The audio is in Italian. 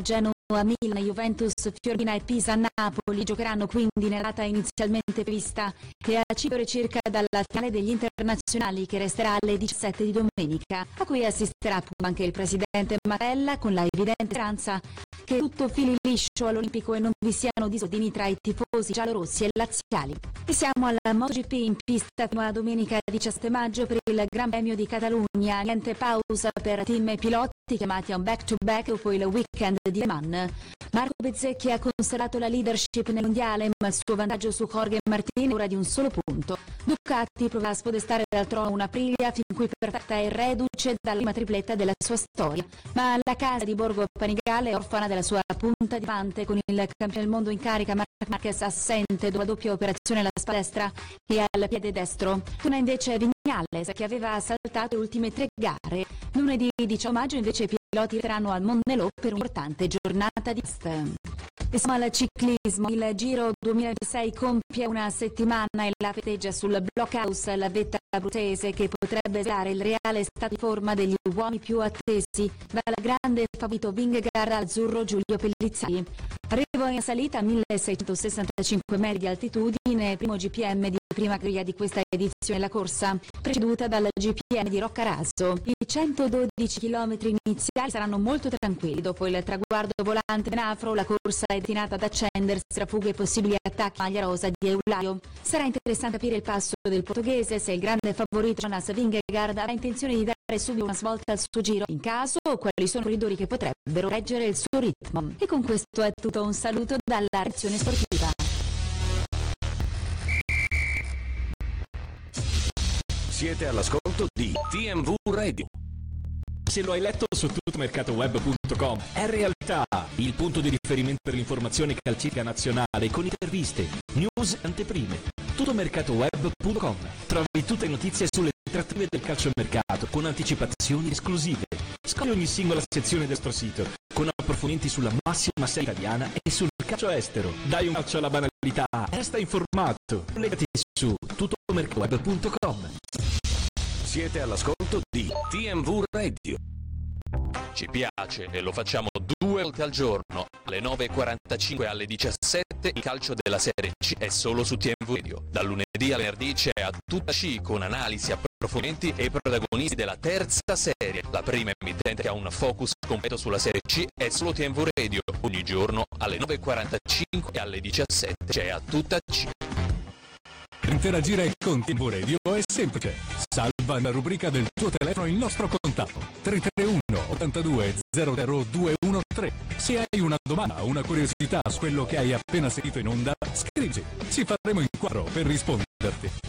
Genoa, Milan, Juventus, Fiorentina e Pisa, Napoli giocheranno quindi nella data inizialmente prevista e a 5 ore circa dalla finale degli internazionali che resterà alle 17 di domenica, a cui assisterà anche il presidente Mattarella con la evidente speranza che tutto fili liscio all'Olimpico e non vi siano disordini tra i tifosi giallorossi e laziali. E siamo alla MotoGP in pista fino a domenica 17 maggio per il Gran Premio di Catalogna. Niente pausa per team e piloti chiamati a un back-to-back dopo il weekend di Le Mans. Marco Bezzecchi ha conservato la leadership nel mondiale, ma il suo vantaggio su Jorge Martin è ora di un solo punto. Ducati prova a spodestare dal trono una Aprilia fin qui perfetta e reduce dalla prima tripletta della sua storia, ma la casa di Borgo Panigale è orfana della sua punta di vante con il campione del mondo in carica Marc Marquez assente dopo la doppia operazione alla spalla destra e al piede destro. Una invece Vignales che aveva saltato le ultime 3 gare. Lunedì 18 maggio invece i piloti ritorneranno al Mondelò per un'importante giornata di test. E siamo al ciclismo. Il Giro 2026 compie una settimana e la festeggia sul Blockhouse, la vetta abruzzese che potrebbe svelare il reale stato di forma degli uomini più attesi dal grande favorito Vingegaard all'azzurro Giulio Pellizzari. Arrivo in salita a 1665 metri di altitudine, primo GPM di prima categoria di questa edizione della corsa, preceduta dal GPM di Roccaraso. I 112 km iniziali saranno molto tranquilli. Dopo il traguardo volante Benafro, la corsa è destinata ad accendersi tra fughe e possibili attacchi maglia rosa di Eulaio. Sarà interessante capire il passo del portoghese, se il grande favorito Jonas Vingegaard avrà intenzione di dare subito una svolta al suo giro. In caso, quali sono i corridori che potrebbero reggere il suo ritmo. E con questo è tutto, un saluto dalla redazione sportiva. Siete all'ascolto di TMV Radio. Se lo hai letto su tuttomercatoweb.com, è realtà, il punto di riferimento per l'informazione calcistica nazionale con interviste, news e anteprime. Tuttomercatoweb.com. Trovi tutte le notizie sulle trattative del calciomercato con anticipazioni esclusive. Scopri ogni singola sezione del nostro sito con approfondimenti sulla massima serie italiana e sul calcio estero. Dai un calcio alla banalità, resta informato. Collegati su tuttomercatoweb.com. Siete all'ascolto di TMV Radio. Ci piace e lo facciamo 2 volte al giorno, alle 9.45 e alle 17, il calcio della Serie C è solo su TMV Radio. Dal lunedì al venerdì c'è A Tutta C con analisi, approfondimenti e protagonisti della terza serie. La prima emittente che ha un focus completo sulla Serie C è solo TMV Radio. Ogni giorno alle 9.45 e alle 17 c'è A Tutta C. Per interagire con TMV Radio è semplice. Salva nella rubrica del tuo telefono il nostro contatto 331 82 00 213. Se hai una domanda o una curiosità su quello che hai appena sentito in onda, scrivici. Ci faremo in quadro per risponderti.